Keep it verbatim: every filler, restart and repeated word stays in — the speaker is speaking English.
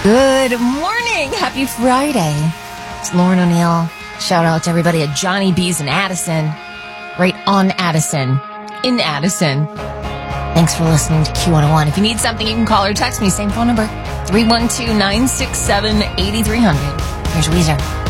Good morning. Happy Friday. It's Lauren O'Neill. Shout out to everybody at Johnny B's in Addison. Right on Addison. In Addison. Thanks for listening to Q one oh one. If you need something, you can call or text me. Same phone number. three one two, nine six seven, eight three zero zero. Here's Weezer.